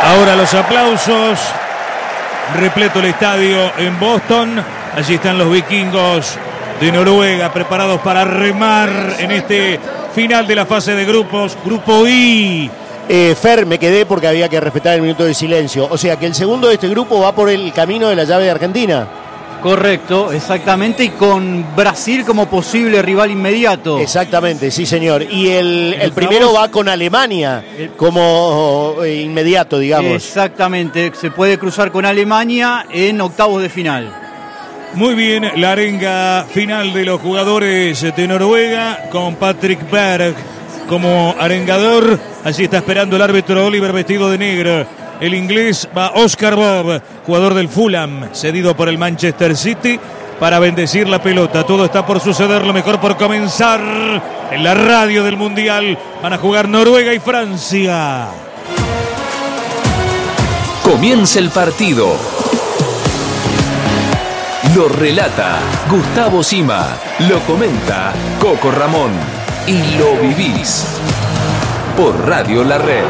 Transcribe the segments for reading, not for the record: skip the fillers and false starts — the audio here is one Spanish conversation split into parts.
Ahora los aplausos. Repleto el estadio en Boston. Allí están los vikingos de Noruega preparados para remar en este final de la fase de grupos. Grupo I. Fer, me quedé porque había que respetar el minuto de silencio. O sea que el segundo de este grupo va por el camino de la llave de Argentina. Correcto, exactamente, y con Brasil como posible rival inmediato. Exactamente, sí señor. Y el primero va con Alemania como inmediato, digamos. Exactamente, se puede cruzar con Alemania en octavos de final. Muy bien, la arenga final de los jugadores de Noruega con Patrick Berg como arengador. Allí está esperando el árbitro Oliver vestido de negro. El inglés va Oscar Bob, jugador del Fulham, cedido por el Manchester City, para bendecir la pelota. Todo está por suceder, lo mejor por comenzar. En la radio del Mundial van a jugar Noruega y Francia. Comienza el partido. Lo relata Gustavo Sima, lo comenta Coco Ramón y lo vivís por Radio La Red.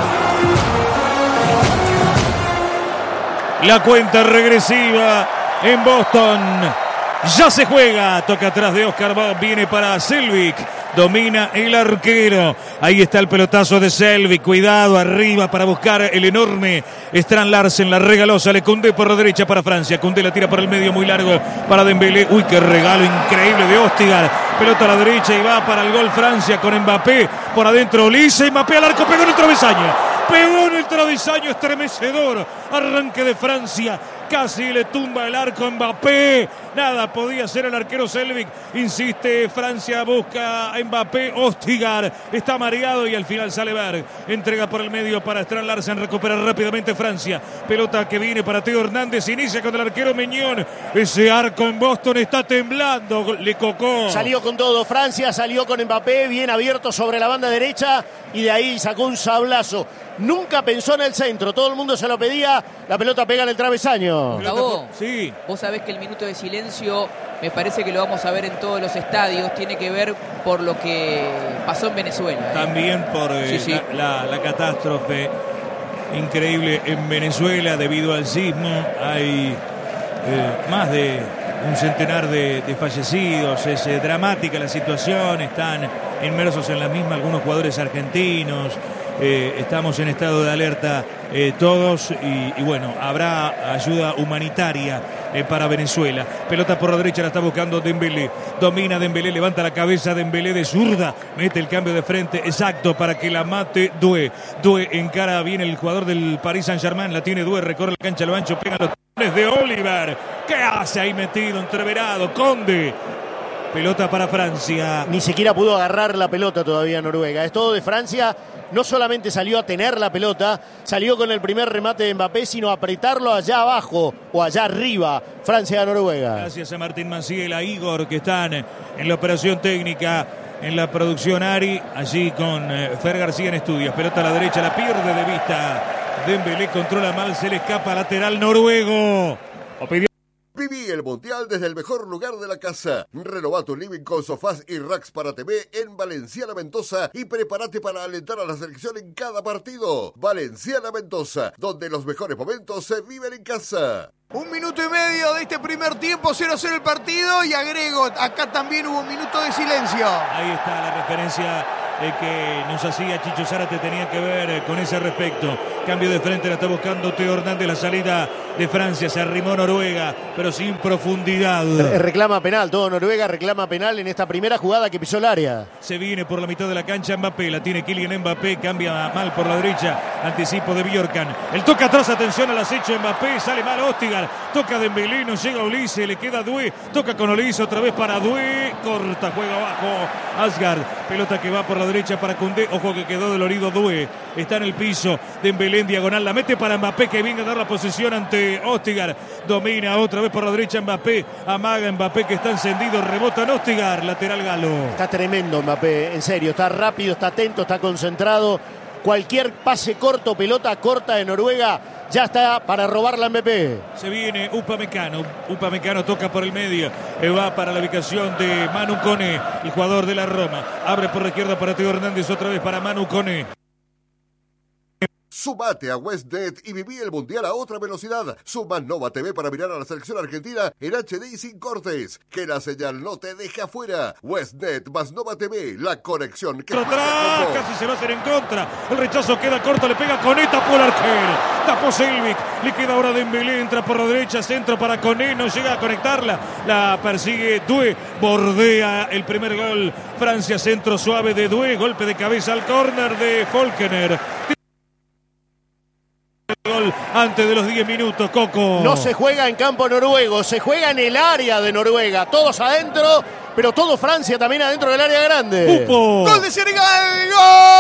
La cuenta regresiva en Boston. Ya se juega. Toca atrás de Oscar Bob. Viene para Selvik. Domina el arquero. Ahí está el pelotazo de Selvik. Cuidado arriba para buscar el enorme Strand Larsen. La regaló. Sale Koundé por la derecha para Francia. Koundé la tira por el medio muy largo para Dembélé. Uy, qué regalo increíble de Ostigar. Pelota a la derecha y va para el gol Francia con Mbappé. Por adentro Olise. Mbappé al arco. Pegó en el travesaño. Pegó en el travesaño, estremecedor. Arranque de Francia. Casi le tumba el arco a Mbappé. Nada podía hacer el arquero Selvik. Insiste, Francia busca a Mbappé. Ostigar está mareado y al final sale Berg. Entrega por el medio para Strand Larsen. Recupera rápidamente Francia. Pelota que viene para Teo Hernández. Inicia con el arquero Meñón. Ese arco en Boston está temblando. Le cocó. Salió con todo Francia, salió con Mbappé bien abierto sobre la banda derecha y de ahí sacó un sablazo. Nunca pensó en el centro, todo el mundo se lo pedía, la pelota pega en el travesaño. Gustavo, sí. Vos sabés que el minuto de silencio me parece que lo vamos a ver en todos los estadios, tiene que ver por lo que pasó en Venezuela. También por sí. La catástrofe increíble en Venezuela debido al sismo. Hay más de un centenar de fallecidos. Es dramática la situación, están inmersos en la misma algunos jugadores argentinos. Estamos en estado de alerta todos y bueno, habrá ayuda humanitaria para Venezuela. Pelota por la derecha, la está buscando Dembélé. Domina Dembélé, levanta la cabeza Dembélé de zurda. Mete el cambio de frente exacto para que la mate Doué. Doué encara bien el jugador del Paris Saint-Germain. La tiene Doué, recorre la cancha a lo ancho, pega los talones de Oliver. ¿Qué hace ahí metido, entreverado? Conde. Pelota para Francia. Ni siquiera pudo agarrar la pelota todavía Noruega. Es todo de Francia. No solamente salió a tener la pelota, salió con el primer remate de Mbappé, sino a apretarlo allá abajo o allá arriba. Francia-Noruega. Gracias a Martín Manciel, a Igor, que están en la operación técnica, en la producción Ari, allí con Fer García en estudios. Pelota a la derecha, la pierde de vista. Dembélé controla mal, se le escapa lateral noruego. Viví el Mundial desde el mejor lugar de la casa. Renova tu living con sofás y racks para TV en Valenciana Mendoza y prepárate para alentar a la selección en cada partido. Valenciana Mendoza, donde los mejores momentos se viven en casa. 1 minuto y medio de este primer tiempo, 0-0 el partido y agrego, acá también hubo un minuto de silencio. Ahí está la referencia que nos hacía Chicho Zárate, tenía que ver con ese respecto. Cambio de frente, la está buscando Teo Hernández, la salida de Francia, se arrimó Noruega, pero sin profundidad. Reclama penal, todo Noruega reclama penal en esta primera jugada que pisó el área. Se viene por la mitad de la cancha Mbappé, la tiene Kylian Mbappé, cambia mal por la derecha, anticipo de Bjorkan. El toca atrás, atención al acecho de Mbappé, sale mal Ostigar, toca Dembélé, no llega Olise, le queda Doué, toca con Olise otra vez para Doué, corta, juega abajo Asgard, pelota que va por la derecha para Koundé, ojo que quedó dolorido Doué, está en el piso, Dembélé en diagonal, la mete para Mbappé que viene a dar la posesión ante Ostigar, domina otra vez por la derecha Mbappé, amaga Mbappé que está encendido, rebota en Ostigar, lateral galo. Está tremendo Mbappé, en serio, está rápido, está atento, está concentrado, cualquier pase corto, pelota corta de Noruega, ya está para robarla a Mbappé. Se viene Upamecano toca por el medio, va para la ubicación de Manu Koné, el jugador de la Roma, abre por la izquierda para Teo Hernández, otra vez para Manu Koné. Sumate a Westnet y viví el Mundial a otra velocidad. Suma Nova TV para mirar a la selección argentina en HD y sin cortes. Que la señal no te deje afuera. Westnet más Nova TV, la conexión que... Atrás, casi se va a hacer en contra. El rechazo queda corto, le pega Koné, tapó el arquero. Tapó Selvik, le queda ahora Dembélé, entra por la derecha, centro para Koné, no llega a conectarla. La persigue Doué, bordea el primer gol. Francia, centro suave de Doué, golpe de cabeza al córner de Falkener. Gol antes de los 10 minutos, Coco. No se juega en campo noruego, se juega en el área de Noruega. Todos adentro, pero todo Francia también adentro del área grande. Pupo. ¡Gol de Senegal!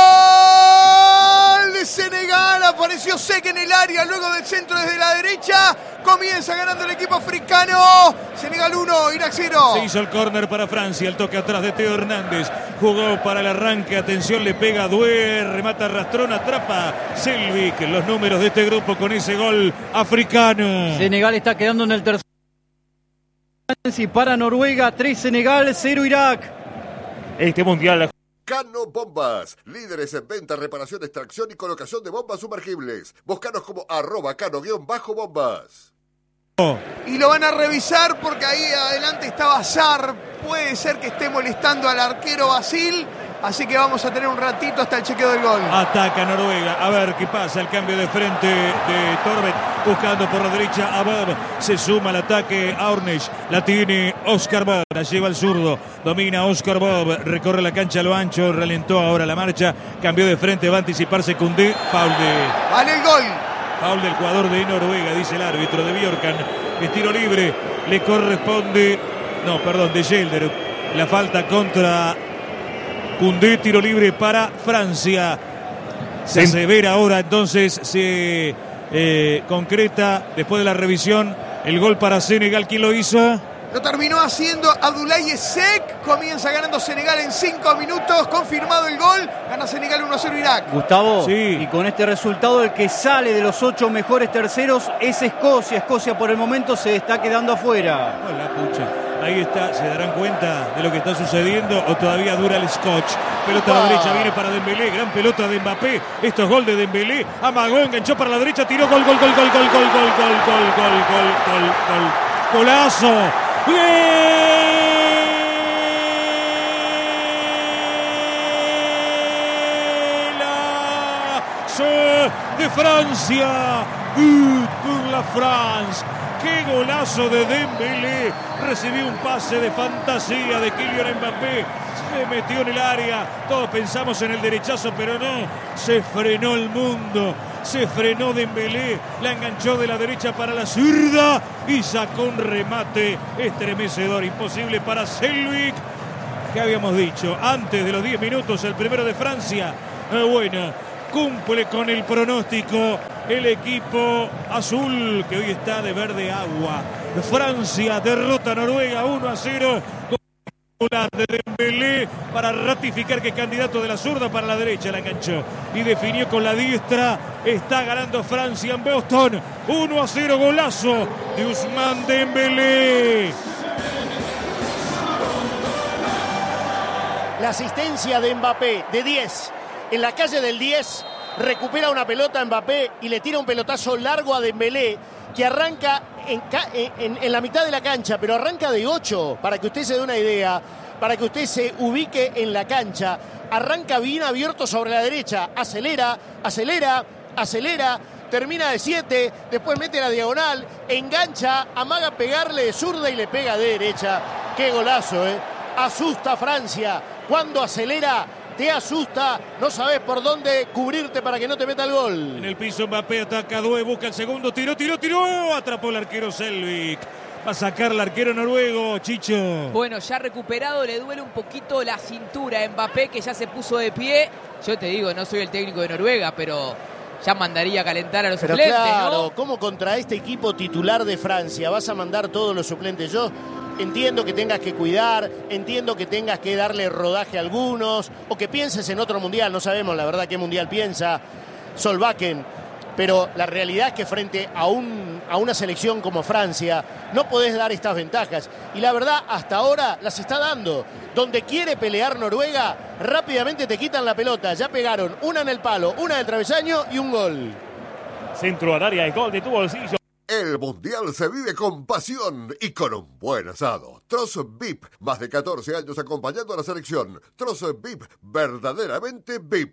¡Gol de Senegal! Apareció Seck en el área, luego del centro desde la derecha. Comienza ganando el equipo africano. Senegal 1, Irak 0. Se hizo el córner para Francia, el toque atrás de Teo Hernández. Jugó para el arranque, atención, le pega Doué, remata Rastrón, atrapa Selvik. Los números de este grupo con ese gol africano. Senegal está quedando en el tercer. Y para Noruega, 3 Senegal, 0 Irak. Este mundial. Cano Bombas, líderes en venta, reparación, extracción y colocación de bombas sumergibles. Búscanos como @cano_bombas. Y lo van a revisar porque ahí adelante estaba Sarr. Puede ser que esté molestando al arquero Basil. Así que vamos a tener un ratito hasta el chequeo del gol. Ataca Noruega. A ver qué pasa. El cambio de frente de Torvet. Buscando por la derecha a Bob. Se suma al ataque a Ornesh. La tiene Oscar Bob. La lleva al zurdo. Domina Oscar Bob. Recorre la cancha a lo ancho. Ralentó ahora la marcha. Cambió de frente. Va a anticiparse Koundé. Foul Vale el gol. Foul del jugador de Noruega, dice el árbitro de Bjorkan. Es tiro libre. Le corresponde. No, perdón, de Gelder. La falta contra Koundé, tiro libre para Francia. Se asevera ahora, entonces se concreta después de la revisión el gol para Senegal. ¿Quién lo hizo? Lo terminó haciendo Abdoulaye Seck. Comienza ganando Senegal en 5 minutos. Confirmado el gol. Gana Senegal 1-0 Irak. Gustavo, sí. Y con este resultado el que sale de los 8 mejores terceros es Escocia. Escocia por el momento se está quedando afuera. Hola, pucha. Ahí está, ¿se darán cuenta de lo que está sucediendo o todavía dura el scotch? Pelota a la derecha, viene para Dembélé, gran pelota de Mbappé, esto es gol de Dembélé, amagó, enganchó para la derecha, tiró, gol, golazo, de Francia, pour la France. ¡Qué golazo de Dembélé! Recibió un pase de fantasía de Kylian Mbappé. Se metió en el área. Todos pensamos en el derechazo, pero no. Se frenó el mundo. Se frenó Dembélé. La enganchó de la derecha para la zurda. Y sacó un remate estremecedor. Imposible para Selvik. ¿Qué habíamos dicho? Antes de los 10 minutos, el primero de Francia. Bueno, cumple con el pronóstico el equipo azul, que hoy está de verde agua. Francia derrota a Noruega 1-0. De Dembélé para ratificar que es candidato de la zurda para la derecha, la enganchó y definió con la diestra. Está ganando Francia en Boston 1-0, golazo de Ousmane Dembélé. La asistencia de Mbappé de 10 en la calle del 10. Recupera una pelota Mbappé y le tira un pelotazo largo a Dembélé, que arranca en la mitad de la cancha, pero arranca de 8, para que usted se dé una idea, para que usted se ubique en la cancha. Arranca bien abierto sobre la derecha, acelera, termina de 7, después mete la diagonal, engancha, amaga pegarle de zurda y le pega de derecha. ¡Qué golazo, eh! Asusta a Francia, cuando acelera te asusta, no sabes por dónde cubrirte para que no te meta el gol. En el piso Mbappé ataca Doué, busca el segundo, tiró, atrapó el arquero Selvik. Va a sacar el arquero noruego, Chicho. Bueno, ya recuperado, le duele un poquito la cintura a Mbappé, que ya se puso de pie. Yo te digo, no soy el técnico de Noruega, pero ya mandaría a calentar a los suplentes, claro, ¿no? ¿Cómo contra este equipo titular de Francia vas a mandar todos los suplentes? Yo entiendo que tengas que cuidar, entiendo que tengas que darle rodaje a algunos, o que pienses en otro mundial, no sabemos la verdad qué mundial piensa Solbakken, pero la realidad es que frente a una selección como Francia no podés dar estas ventajas. Y la verdad, hasta ahora las está dando. Donde quiere pelear Noruega, rápidamente te quitan la pelota. Ya pegaron una en el palo, una del travesaño y un gol. Centro al área y gol de tu bolsillo. El Mundial se vive con pasión y con un buen asado. Troz VIP, más de 14 años acompañando a la selección. Troz VIP, verdaderamente VIP.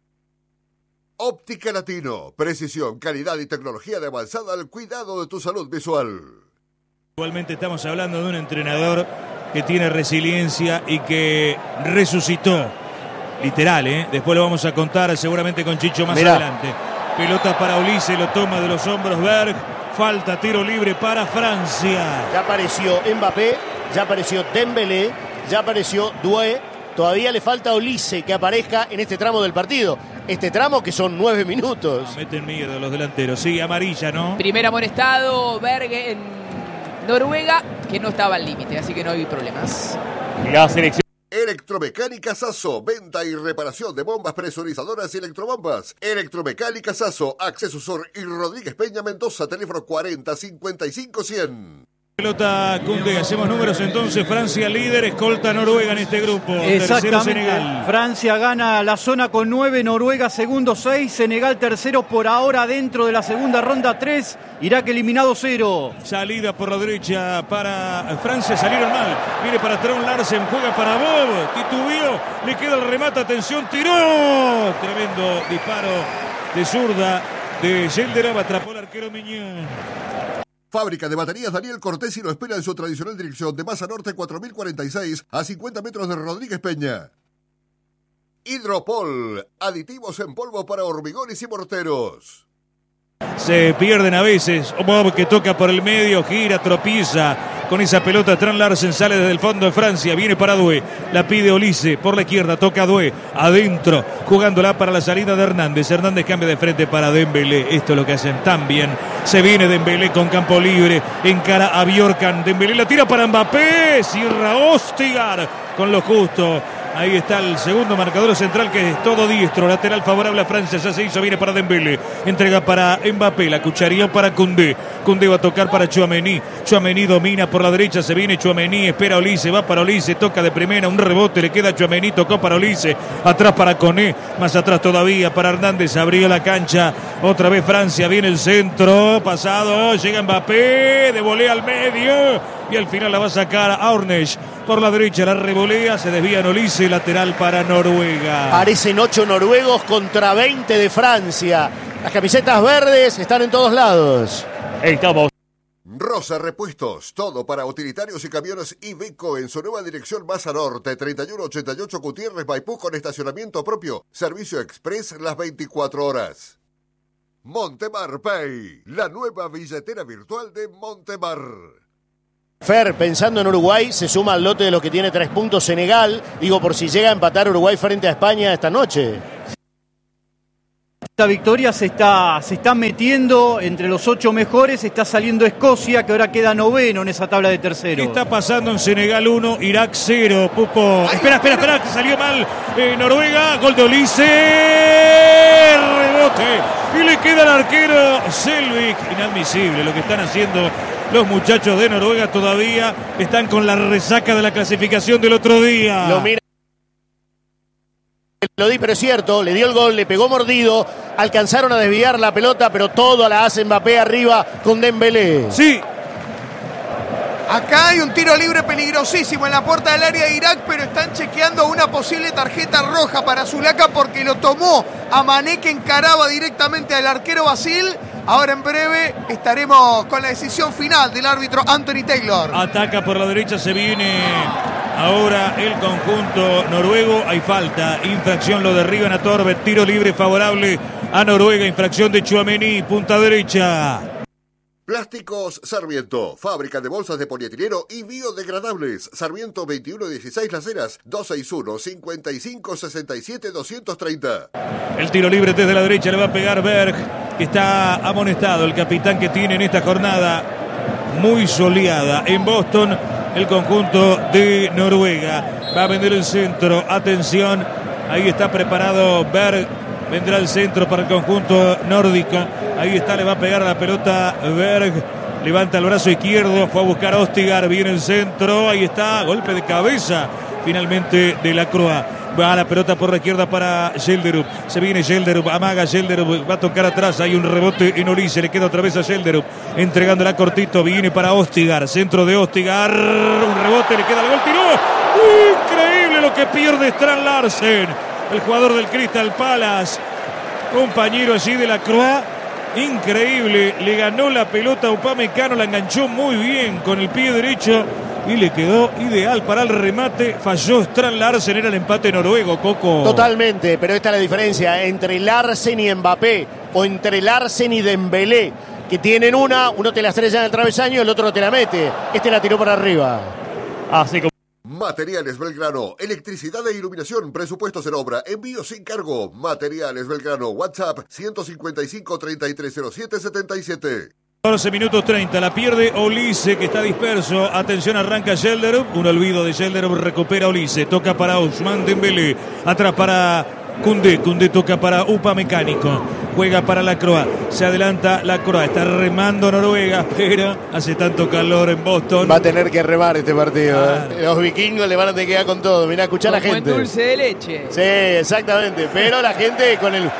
Óptica Latino, precisión, calidad y tecnología de avanzada al cuidado de tu salud visual. Igualmente estamos hablando de un entrenador que tiene resiliencia y que resucitó. Literal, ¿eh? Después lo vamos a contar seguramente con Chicho más adelante. Pelota para Olise, lo toma de los hombros Berg. Falta, tiro libre para Francia. Ya apareció Mbappé, ya apareció Dembélé, ya apareció Doué. Todavía le falta a Olise que aparezca en este tramo del partido. Este tramo que son 9 minutos. Meten miedo los delanteros. Sí, amarilla, ¿no? Primer amonestado, Berg en Noruega, que no estaba al límite, así que no hay problemas. La selección. Electromecánica Sasso, venta y reparación de bombas presurizadoras y electrobombas. Electromecánica Sasso, Acceso Sur y Rodríguez Peña Mendoza, teléfono 40 55 100. Pelota Koundé, hacemos números entonces. Francia líder, escolta Noruega en este grupo. Tercero Senegal. Francia gana la zona con 9, Noruega segundo 6, Senegal tercero por ahora dentro de la segunda ronda 3, Irak eliminado 0. Salida por la derecha para Francia, salieron mal. Viene para Trond Larsen, juega para Bob, titubeó, le queda el remate, atención, tiró. Tremendo disparo de zurda de Gelderov, atrapó el arquero Miñón. Fábrica de baterías Daniel Cortesi lo espera en su tradicional dirección de Masa Norte 4046 a 50 metros de Rodríguez Peña. Hidropol, aditivos en polvo para hormigones y morteros. Se pierden a veces. Bob que toca por el medio, gira, tropieza. Con esa pelota, Trond Larsen sale desde el fondo de Francia. Viene para Doué. La pide Olise por la izquierda. Toca Doué. Adentro. Jugándola para la salida de Hernández. Hernández cambia de frente para Dembélé. Esto es lo que hacen tan bien. Se viene Dembélé con campo libre. Encara a Bjorkan. Dembélé la tira para Mbappé. Cierra Ostigar con lo justo. Ahí está el segundo marcador central que es todo diestro. Lateral favorable a Francia. Ya se hizo. Viene para Dembélé. Entrega para Mbappé. La cucharía para Koundé. Koundé va a tocar para Tchouaméni. Tchouaméni domina por la derecha. Se viene Tchouaméni. Espera Olise. Va para Olise. Toca de primera. Un rebote. Le queda a Tchouaméni. Tocó para Olise. Atrás para Koné. Más atrás todavía para Hernández. Abrió la cancha. Otra vez Francia. Viene el centro. Pasado. Llega Mbappé. De volea al medio. Y al final la va a sacar a Ornesh. Por la derecha la revolea. Se desvía en Olise. Lateral para Noruega. Parecen 8 noruegos contra 20 de Francia. Las camisetas verdes están en todos lados. Estamos. Rosa Repuestos, todo para utilitarios y camiones Iveco en su nueva dirección Masa Norte, 3188 Gutiérrez Maipú con estacionamiento propio, servicio express las 24 horas. Montemar Pay, la nueva billetera virtual de Montemar. Fer, pensando en Uruguay, se suma al lote de los que tiene 3 puntos Senegal. Digo, por si llega a empatar Uruguay frente a España esta noche. Esta victoria se está metiendo entre los 8 mejores. Está saliendo Escocia, que ahora queda noveno en esa tabla de tercero. ¿Qué está pasando en Senegal 1, Irak 0? Pupo. Espera, que salió mal Noruega. Gol de Olise. Rebote. Y le queda al arquero Selvik. Inadmisible lo que están haciendo los muchachos de Noruega. Todavía están con la resaca de la clasificación del otro día. Lo di, pero es cierto, le dio el gol, le pegó mordido, alcanzaron a desviar la pelota, pero todo la hace Mbappé arriba con Dembélé. Sí. Acá hay un tiro libre peligrosísimo en la puerta del área de Irak, pero están chequeando una posible tarjeta roja para Zulaka porque lo tomó a Mané, que encaraba directamente al arquero Basil. Ahora en breve estaremos con la decisión final del árbitro Anthony Taylor. Ataca por la derecha, se viene ahora el conjunto noruego. Hay falta, infracción, lo derriban a Torbe. Tiro libre favorable a Noruega, infracción de Tchouaméni, punta derecha. Plásticos Sarmiento, fábrica de bolsas de polietileno y biodegradables. Sarmiento 2116 Las Heras, 261-5567-230. El tiro libre desde la derecha le va a pegar Berg, que está amonestado, el capitán que tiene en esta jornada muy soleada en Boston, el conjunto de Noruega. Va a vender el centro, atención, ahí está preparado Berg. vendrá el centro para el conjunto nórdico. Ahí está, le va a pegar a la pelota Berg. Levanta el brazo izquierdo, fue a buscar a Ostigar, viene el centro, ahí está, golpe de cabeza finalmente de Lacroix. Va la pelota por la izquierda para Gelderup. Se viene Gelderup, amaga Gelderup, va a tocar atrás. Hay un rebote en Olise, le queda otra vez a Gelderup. Entregándola cortito, viene para Ostigar. Centro de Ostigar, un rebote, le queda el gol, tiró. Increíble lo que pierde Strand Larsen, el jugador del Crystal Palace. Compañero allí de Lacroix. Increíble, le ganó la pelota a Upamecano, la enganchó muy bien con el pie derecho. Y le quedó ideal para el remate. Falló Strand Larsen, era el empate noruego, Coco. Totalmente, pero esta es la diferencia entre Larsen y Mbappé, o entre Larsen y Dembélé, que tienen uno te la estrella en el travesaño, el otro te la mete. Este la tiró para arriba. Así como Materiales Belgrano, electricidad e iluminación, presupuestos en obra, envío sin cargo. Materiales Belgrano, WhatsApp 155 3307 77. 14 minutos 30, la pierde Olise, que está disperso. Atención, arranca Gelderup, un olvido de Gelderup, recupera Olise, toca para Ousmane Dembélé, atrás para Koundé toca para Upamecano, juega para Lacroix, se adelanta Lacroix, está remando Noruega, pero hace tanto calor en Boston. Va a tener que remar este partido. Los vikingos le van a tener que quedar con todo. Mirá, escuchá a la gente. Como dulce de leche. Sí, exactamente, pero la gente con el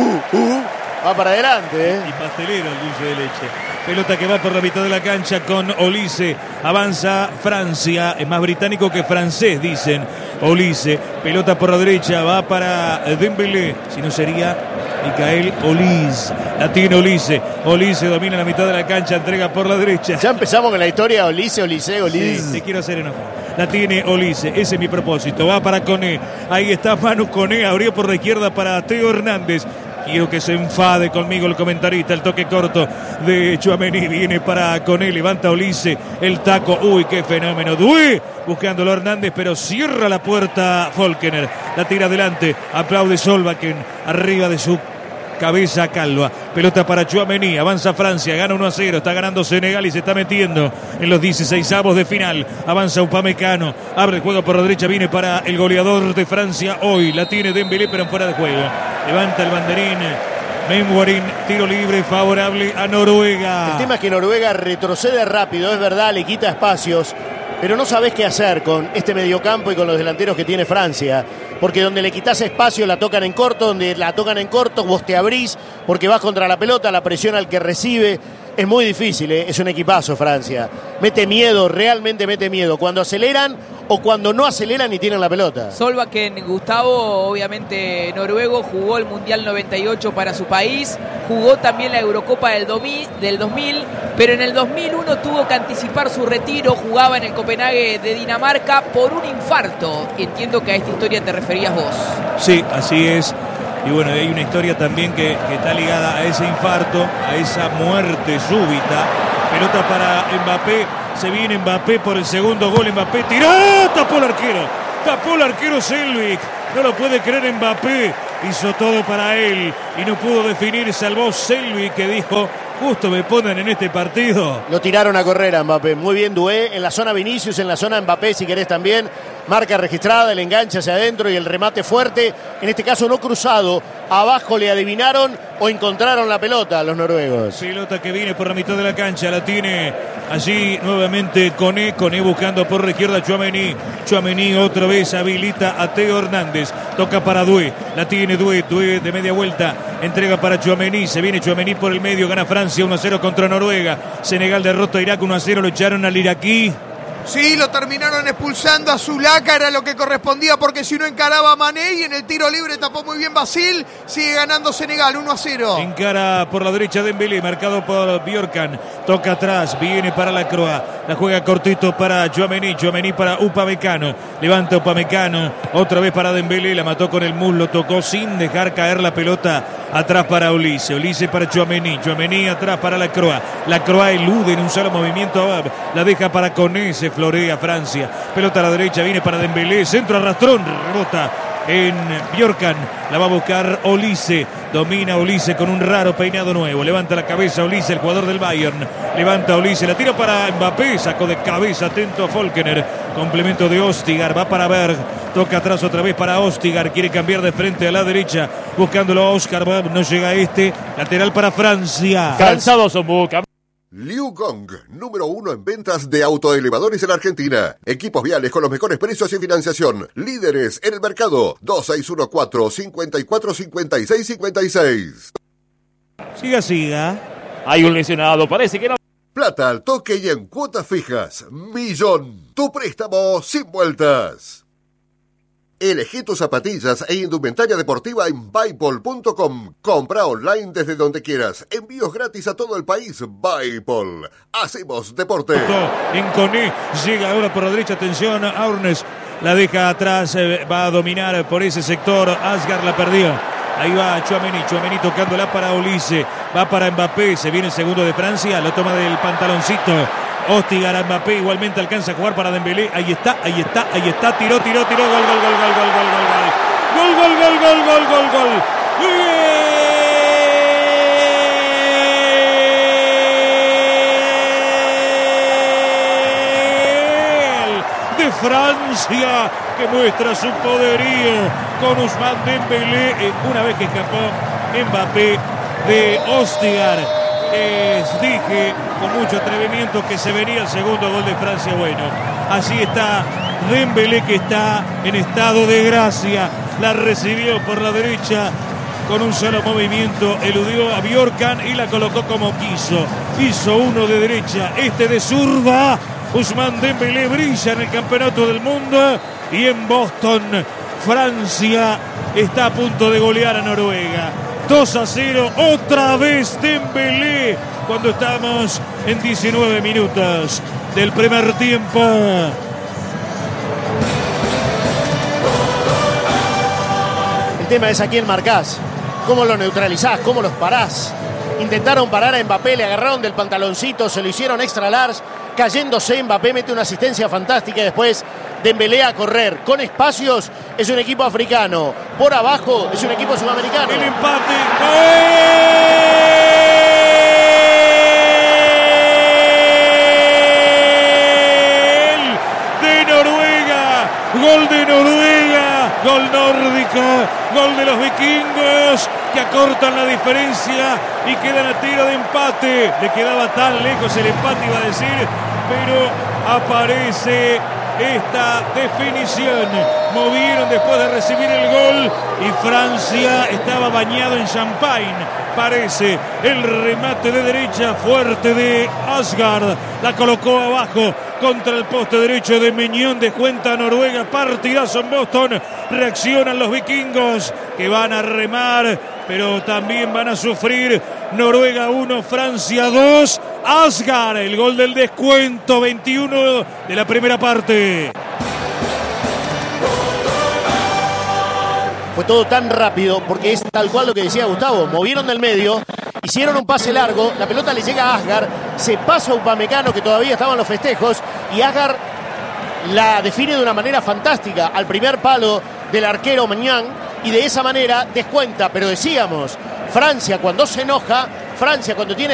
va para adelante. Y pastelero el dulce de leche. Pelota que va por la mitad de la cancha con Olise. Avanza Francia. Es más británico que francés, dicen. Olise. Pelota por la derecha. Va para Dembélé. Si no sería Michael Olise. La tiene Olise. Olise domina la mitad de la cancha. Entrega por la derecha. Ya empezamos con la historia. Olise. Sí, te quiero hacer enojar. La tiene Olise. Ese es mi propósito. Va para Koné. Ahí está Manu Koné. Abrió por la izquierda para Theo Hernández. Quiero que se enfade conmigo el comentarista. El toque corto de Tchouaméni viene para Koné. Levanta Olise. El taco. Uy, qué fenómeno. Doué buscándolo Hernández, pero cierra la puerta Folkener. La tira adelante. Aplaude Solbakken. Arriba de su cabeza calva. Pelota para Tchouaméni. Avanza Francia. Gana 1-0. Está ganando Senegal y se está metiendo en los 16avos de final. Avanza Upamecano. Abre el juego por la derecha. Viene para el goleador de Francia hoy. La tiene Dembélé, pero en fuera de juego. Levanta el banderín. Memwarin, tiro libre favorable a Noruega. El tema es que Noruega retrocede rápido, es verdad, le quita espacios, pero no sabés qué hacer con este mediocampo y con los delanteros que tiene Francia. Porque donde le quitas espacio la tocan en corto, donde la tocan en corto vos te abrís porque vas contra la pelota, la presión al que recibe. Es muy difícil, es un equipazo Francia. Mete miedo, realmente mete miedo. Cuando aceleran o cuando no aceleran y tienen la pelota. Solbakken, Gustavo, obviamente noruego, jugó el Mundial 98 para su país, jugó también la Eurocopa del 2000, pero en el 2001 tuvo que anticipar su retiro, jugaba en el Copenhague de Dinamarca por un infarto. Entiendo que a esta historia te referías vos. Sí, así es. Y bueno, hay una historia también que está ligada a ese infarto, a esa muerte súbita. Pelota para Mbappé. Se viene Mbappé por el segundo gol. Mbappé tiró. Tapó el arquero Selvik. No lo puede creer Mbappé. Hizo todo para él y no pudo definir. Salvó Selvik, que dijo: justo me ponen en este partido. Lo tiraron a correr a Mbappé. Muy bien Doué. En la zona Vinicius, en la zona Mbappé, si querés también. Marca registrada, el enganche hacia adentro y el remate fuerte. En este caso no cruzado. Abajo le adivinaron o encontraron la pelota a los noruegos. Pelota que viene por la mitad de la cancha. La tiene allí nuevamente Koné buscando por la izquierda Tchouaméni otra vez habilita a Theo Hernández. Toca para Doué. La tiene Doué de media vuelta. Entrega para Tchouaméni. Se viene Tchouaméni por el medio. Gana Francia 1-0 contra Noruega. Senegal derrota a Irak 1-0. Lo echaron al iraquí. Sí, lo terminaron expulsando a Zulaka, era lo que correspondía porque si no encaraba a Mané y en el tiro libre tapó muy bien Basil, sigue ganando Senegal 1-0. Encara por la derecha Dembélé, marcado por Bjorkan, toca atrás, viene para Lacroix, la juega cortito para Tchouaméni para Upamecano, levanta Upamecano, otra vez para Dembélé, la mató con el muslo, tocó sin dejar caer la pelota atrás para Olise para Tchouaméni atrás para Lacroix elude en un solo movimiento, la deja para Koné, se florea Francia, pelota a la derecha, viene para Dembélé, centro arrastrón, rebota en Bjorkan, la va a buscar Olise, domina Olise con un raro peinado nuevo, levanta la cabeza Olise, el jugador del Bayern, levanta Olise, la tira para Mbappé, sacó de cabeza, atento a Folkener, complemento de Ostigar, va para Berg, Toca atrás otra vez para Ostigar. Quiere cambiar de frente a la derecha. Buscándolo a Oscar. No llega este. Lateral para Francia. Calzado Sombuca. Liu Gong, número 1 en ventas de autoelevadores en Argentina. Equipos viales con los mejores precios y financiación. Líderes en el mercado. 2614-545656. Siga. Hay un lesionado, parece que no. Plata al toque y en cuotas fijas. Millón. Tu préstamo sin vueltas. Elegí tus zapatillas e indumentaria deportiva en Buypol.com. Compra online desde donde quieras. Envíos gratis a todo el país. Buypol. Hacemos deporte. En Coné. Llega ahora por la derecha. Atención. Aurnes la deja atrás. Va a dominar por ese sector. Asgar la perdió. Ahí va Tchouaméni tocándola para Olise. Va para Mbappé. Se viene el segundo de Francia. Lo toma del pantaloncito. Ostigar a Mbappé. Igualmente alcanza a jugar para Dembélé. Ahí está. Tiró. Gol. De Francia, que muestra su poderío con Ousmane Dembélé. Una vez que escapó Mbappé de Ostigar. Dije con mucho atrevimiento que se venía el segundo gol de Francia. Bueno, así está Dembélé, que está en estado de gracia. La recibió por la derecha con un solo movimiento, eludió a Bjorkan y la colocó como quiso. Hizo uno de derecha, este de zurda. Ousmane Dembélé brilla en el campeonato del mundo. Y en Boston, Francia está a punto de golear a Noruega. 2-0, otra vez Dembélé, cuando estamos en 19 minutos del primer tiempo. El tema es a quién marcás, cómo lo neutralizás, cómo los parás. Intentaron parar a Mbappé, le agarraron del pantaloncito, se lo hicieron extra large, cayéndose. Mbappé mete una asistencia fantástica y después Dembélé a correr. Con espacios es un equipo africano, por abajo es un equipo sudamericano. El empate. Gol de Noruega, gol nórdico, gol de los vikingos que acortan la diferencia y quedan a tiro de empate. Le quedaba tan lejos el empate, iba a decir, pero aparece esta definición. Movieron después de recibir el gol y Francia estaba bañado en champagne. Parece el remate de derecha fuerte de Asgard. La colocó abajo contra el poste derecho de Meñón. Descuenta Noruega. Partidazo en Boston. Reaccionan los vikingos que van a remar, pero también van a sufrir. Noruega 1, Francia 2. Asgard, el gol del descuento, 21 de la primera parte. Fue todo tan rápido porque es tal cual lo que decía Gustavo. Movieron del medio, hicieron un pase largo, la pelota le llega a Asgard, se pasa a Upamecano, que todavía estaba en los festejos, y Asgard la define de una manera fantástica al primer palo del arquero Maignan, y de esa manera descuenta. Pero decíamos, Francia cuando se enoja, Francia cuando tiene